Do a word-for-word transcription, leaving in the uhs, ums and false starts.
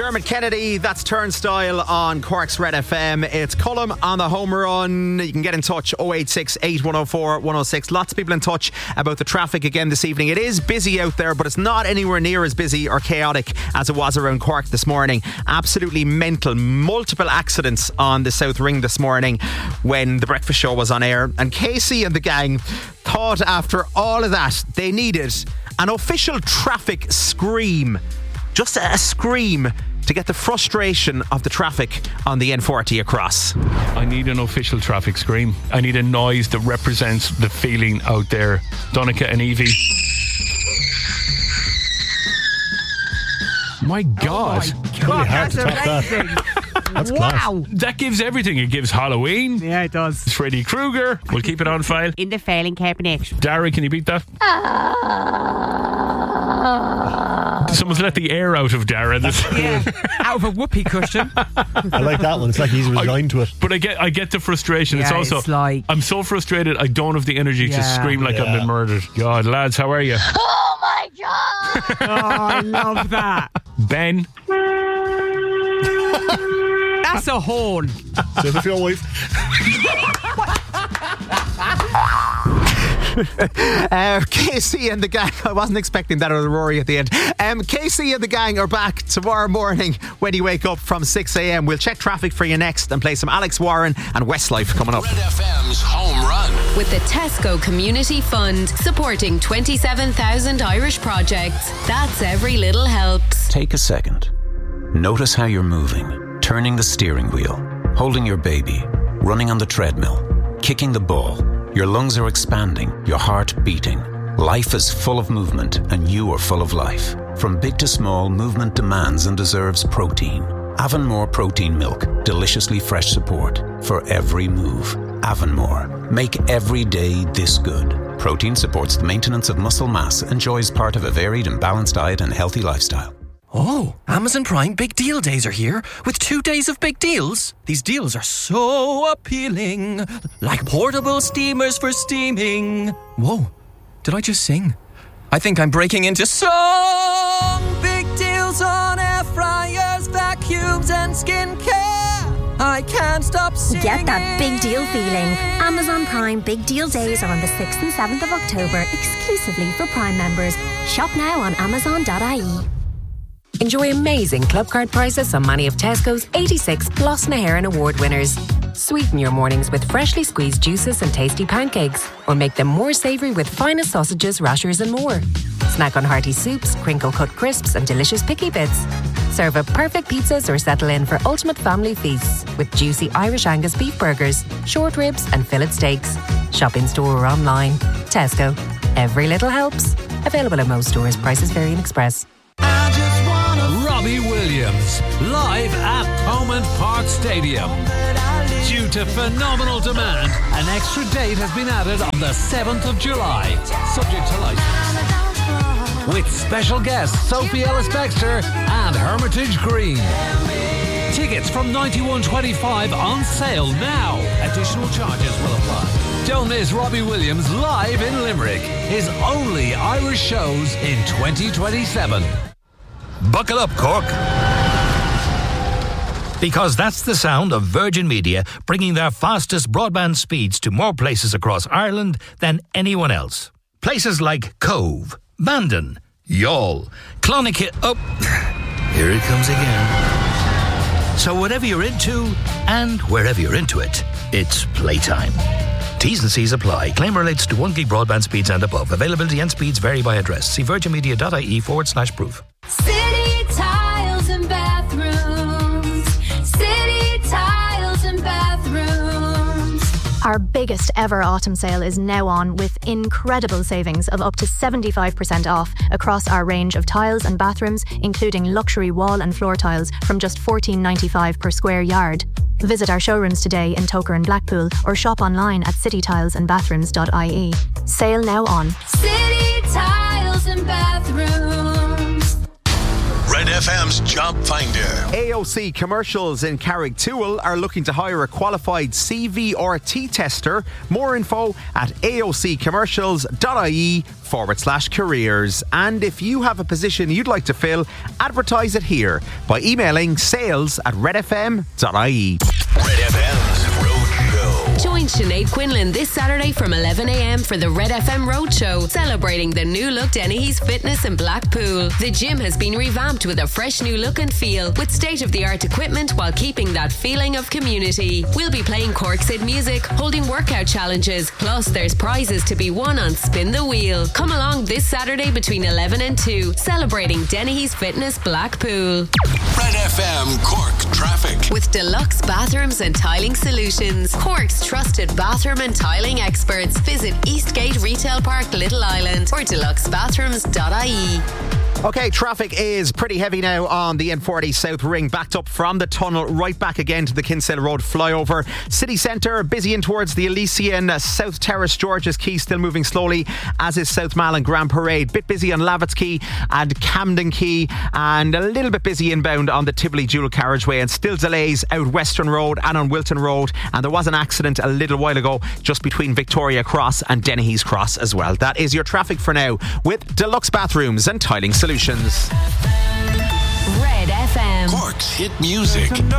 Dermot Kennedy, that's Turnstile on Cork's Red F M. It's Cullum on the home run. You can get in touch oh eight six, eight one oh four, one oh six. Lots of people in touch about the traffic again this evening. It is busy out there, but it's not anywhere near as busy or chaotic as it was around Cork this morning. Absolutely mental. Multiple accidents on the South Ring this morning when the breakfast show was on air. And Casey and the gang thought after all of that they needed an official traffic scream. Just a scream to get the frustration of the traffic on the N forty across. I need an official traffic scream. I need a noise that represents the feeling out there. Donica and Evie. My God. Oh my God, really hard to top that. That's wow. Class. That gives everything. It gives Halloween. Yeah, it does. It's Freddy Krueger. We'll keep it on file. In the failing cabinet. Dara, can you beat that? Someone's let the air out of Dara. Yeah, out of a whoopee cushion. I like that one. It's like he's resigned I, to it. But I get I get the frustration. Yeah, it's also it's like, I'm so frustrated I don't have the energy yeah, to scream like yeah. I've been murdered. God, lads, how are you? Oh my God! oh, I love that. Ben. That's a horn. Say it for your wife. uh, Casey and the gang, I wasn't expecting that out of Rory at the end. Um, Casey and the gang are back tomorrow morning when you wake up from six a.m. We'll check traffic for you next and play some Alex Warren and Westlife coming up. Red F M's Home Run. With the Tesco Community Fund supporting twenty-seven thousand Irish projects. That's every little helps. Take a second. Notice how you're moving, turning the steering wheel, holding your baby, running on the treadmill, kicking the ball. Your lungs are expanding, your heart beating. Life is full of movement, and you are full of life. From big to small, movement demands and deserves protein. Avonmore Protein Milk, deliciously fresh support for every move. Avonmore, make every day this good. Protein supports the maintenance of muscle mass, enjoys part of a varied and balanced diet and healthy lifestyle. Oh, Amazon Prime Big Deal Days are here with two days of big deals. These deals are so appealing, like portable steamers for steaming. Whoa, did I just sing? I think I'm breaking into song. Big deals on air fryers, vacuums and skincare. I can't stop singing. Get that big deal feeling. Amazon Prime Big Deal Days are on the sixth and seventh of October, exclusively for Prime members. Shop now on amazon dot I E. Enjoy amazing club card prices on many of Tesco's eighty-six Gloss na HÉireann Award winners. Sweeten your mornings with freshly squeezed juices and tasty pancakes, or make them more savoury with finest sausages, rashers and more. Snack on hearty soups, crinkle-cut crisps and delicious picky bits. Serve up perfect pizzas or settle in for ultimate family feasts with juicy Irish Angus beef burgers, short ribs and fillet steaks. Shop in store or online. Tesco. Every little helps. Available in most stores. Prices vary in Express. Robbie Williams, live at Thomond Park Stadium. Due to phenomenal demand, an extra date has been added on the seventh of July, subject to license. With special guests Sophie Ellis-Bextor and Hermitage Green. Tickets from ninety-one twenty-five on sale now. Additional charges will apply. Don't miss Robbie Williams live in Limerick. His only Irish shows in twenty twenty-seven. Buckle up, Cork. Because that's the sound of Virgin Media bringing their fastest broadband speeds to more places across Ireland than anyone else. Places like Cove, Bandon, Youghal, Clonakilty... Oh, here it comes again. So whatever you're into, and wherever you're into it, it's playtime. T's and C's apply. Claim relates to one gig broadband speeds and above. Availability and speeds vary by address. See virginmedia.ie forward slash proof. City tiles and bathrooms. City tiles and bathrooms. Our biggest ever autumn sale is now on with incredible savings of up to seventy-five percent off across our range of tiles and bathrooms, including luxury wall and floor tiles from just fourteen ninety-five per square yard. Visit our showrooms today in Toker and Blackpool or shop online at city tiles and bathrooms dot I E. Sale now on. City tiles and bathrooms. Red Red F M's Job Finder. A O C Commercials in Carrigtwohill are looking to hire a qualified C V R T tester. More info at aoccommercials.ie forward slash careers. And if you have a position you'd like to fill, advertise it here by emailing sales at redfm.ie. Red F M's Road Show. Join Sinead Quinlan this Saturday from eleven a m for the Red F M Roadshow, celebrating the new look Dennehy's Fitness in Blackpool. The gym has been revamped with a fresh new look and feel, with state-of-the-art equipment while keeping that feeling of community. We'll be playing Corksid music, holding workout challenges, plus there's prizes to be won on Spin the Wheel. Come along this Saturday between eleven and two, celebrating Dennehy's Fitness Blackpool. Red F M Cork Traffic. With Deluxe Bathrooms and Tiling Solutions, Cork's trusted bathroom and tiling experts. Visit Eastgate Retail Park, Little Island, or deluxe bathrooms dot I E. Okay, traffic is pretty heavy now on the N forty South Ring, backed up from the tunnel right back again to the Kinsale Road flyover. City Centre busy in towards the Elysian. uh, South Terrace, George's Quay still moving slowly, as is South Mall and Grand Parade. Bit busy on Lavitt's Quay and Camden Quay, and a little bit busy inbound on the Tivoli dual carriageway, and still delays out Western Road and on Wilton Road. And there was an accident a little while ago just between Victoria Cross and Dennehy's Cross as well. That is your traffic for now with Deluxe Bathrooms and Tiling Solutions. Red F M. Cork's hit music.